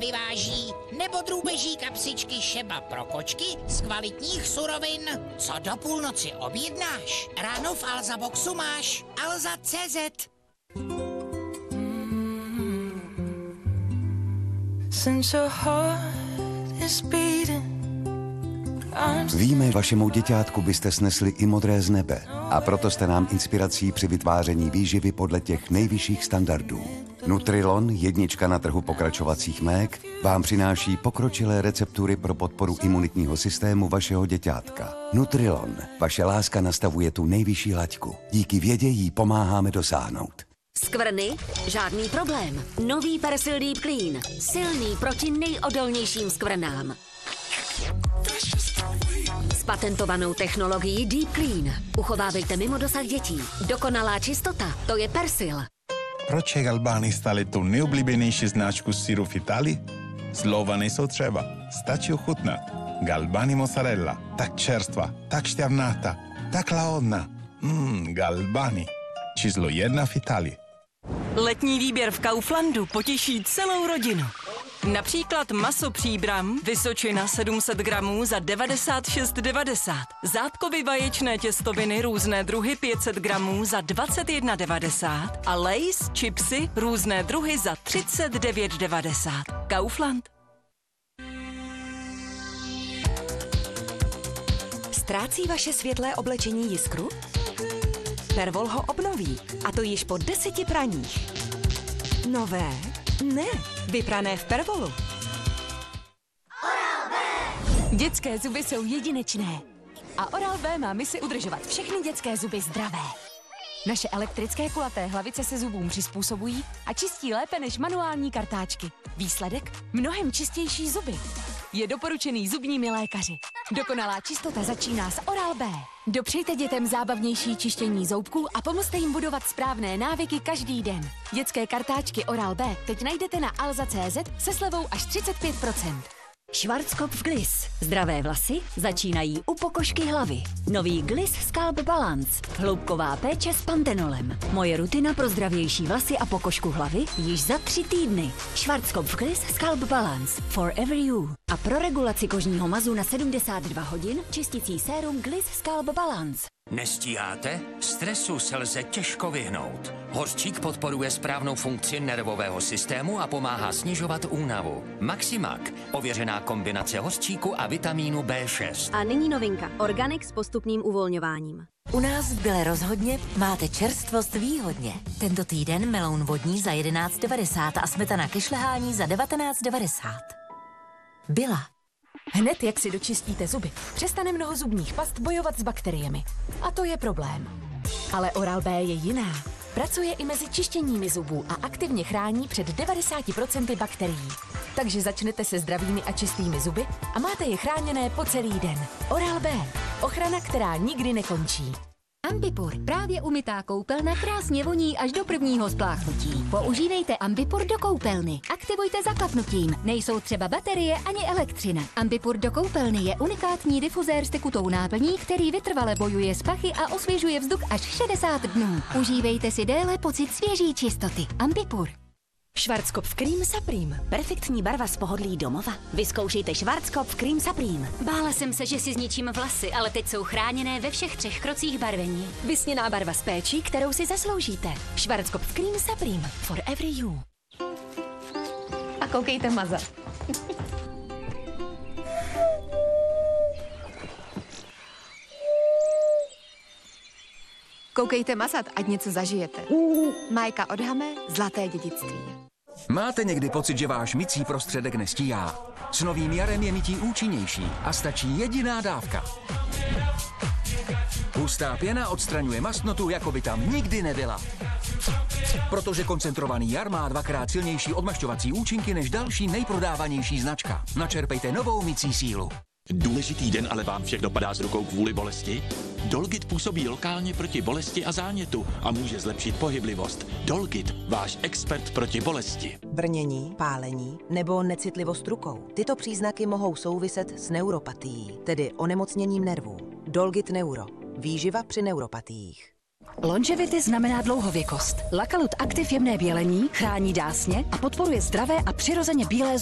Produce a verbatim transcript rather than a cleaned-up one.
vyváží, nebo drůbeží kapsičky Šeba pro kočky z kvalitních surovin. Co do půlnoci objednáš, ráno v Alza Boxu máš Alza tečka cé zet. Since your heart is beating, víme, vašemu děťátku byste snesli i modré z nebe a proto jste nám inspirací při vytváření výživy podle těch nejvyšších standardů. Nutrilon, jednička na trhu pokračovacích mlék, vám přináší pokročilé receptury pro podporu imunitního systému vašeho děťátka. Nutrilon, vaše láska nastavuje tu nejvyšší laťku. Díky vědě jí pomáháme dosáhnout. Skvrny? Žádný problém. Nový Persil Deep Clean. Silný proti nejodolnějším skvrnám. S patentovanou technologií Deep Clean. Uchovávejte mimo dosah dětí. Dokonalá čistota, to je Persil. Proč je Galbani stále tu nejoblíbenější značku syru v Itálii? Slova nejsou třeba, stačí ochutnat. Galbani mozzarella, tak čerstva, tak šťavnatá, tak lahodná. Mmm, Galbani. Číslo jedna v Itálii. Letní výběr v Kauflandu potěší celou rodinu. Například maso Příbram, Vysočina sedm set gramů za devadesát šest devadesát. Zátkovy vaječné těstoviny různé druhy pět set gramů za dvacet jedna devadesát. A Lay's chipsy různé druhy za třicet devět devadesát. Kaufland. Ztrácí vaše světlé oblečení jiskru? Pervol ho obnoví, a to již po deseti praních. Nové? Ne, vyprané v Pervolu. Oral-B! Dětské zuby jsou jedinečné. A Oral-B má misi udržovat všechny dětské zuby zdravé. Naše elektrické kulaté hlavice se zubům přizpůsobují a čistí lépe než manuální kartáčky. Výsledek? Mnohem čistější zuby. Je doporučený zubními lékaři. Dokonalá čistota začíná s Oral-B. Dopřejte dětem zábavnější čištění zoubků a pomozte jim budovat správné návyky každý den. Dětské kartáčky Oral-B teď najdete na alza tečka cé zet se slevou až třicet pět procent. Schwarzkopf Gliss. Zdravé vlasy začínají u pokožky hlavy. Nový Gliss Scalp Balance. Hloubková péče s pantenolem. Moje rutina pro zdravější vlasy a pokožku hlavy již za tři týdny. Schwarzkopf Gliss Scalp Balance. Forever you. A pro regulaci kožního mazu na sedmdesát dva hodin čisticí sérum Gliss Scalp Balance. Nestíháte? Stresu se lze těžko vyhnout. Hořčík podporuje správnou funkci nervového systému a pomáhá snižovat únavu. Maximak, ověřená kombinace hořčíku a vitamínu bé šest. A nyní novinka. Organic s postupným uvolňováním. U nás v Byle rozhodně máte čerstvost výhodně. Tento týden meloun vodní za jedenáct devadesát a smetana ke šlehání za devatenáct devadesát. Byla. Hned jak si dočistíte zuby, přestane mnoho zubních past bojovat s bakteriemi. A to je problém. Ale Oral-B je jiná. Pracuje i mezi čištěními zubů a aktivně chrání před devadesáti procenty bakterií. Takže začnete se zdravými a čistými zuby a máte je chráněné po celý den. Oral-B. Ochrana, která nikdy nekončí. Ambipur. Právě umytá koupelna krásně voní až do prvního spláchnutí. Používejte Ambipur do koupelny. Aktivujte zaklapnutím. Nejsou třeba baterie ani elektřina. Ambipur do koupelny je unikátní difuzér s tekutou náplní, který vytrvale bojuje s pachy a osvěžuje vzduch až šedesát dnů. Užívejte si déle pocit svěží čistoty. Ambipur. Schwarzkopf Cream Supreme. Perfektní barva z pohodlí domova. Vyzkoušejte Schwarzkopf Cream Supreme. Bála jsem se, že si zničím vlasy, ale teď jsou chráněné ve všech třech krocích barvení. Vysněná barva s péčí, kterou si zasloužíte. Schwarzkopf Cream Supreme. Forever you. A koukejte mazat. Koukejte mazat, ať něco zažijete. Majka od Hame, zlaté dědictví. Máte někdy pocit, že váš mycí prostředek nestíhá? S novým jarem je mytí účinnější a stačí jediná dávka. Hustá pěna odstraňuje mastnotu, jako by tam nikdy nebyla. Protože koncentrovaný jar má dvakrát silnější odmašťovací účinky než další nejprodávanější značka. Načerpejte novou mycí sílu. Důležitý den ale vám všech dopadá z rukou kvůli bolesti? Dolgit působí lokálně proti bolesti a zánětu a může zlepšit pohyblivost. Dolgit, váš expert proti bolesti. Brnění, pálení nebo necitlivost rukou. Tyto příznaky mohou souviset s neuropatií, tedy onemocněním nervů. Dolgit Neuro. Výživa při neuropatiích. Longevity znamená dlouhověkost. Lakalut Active jemné bělení chrání dásně a podporuje zdravé a přirozeně bílé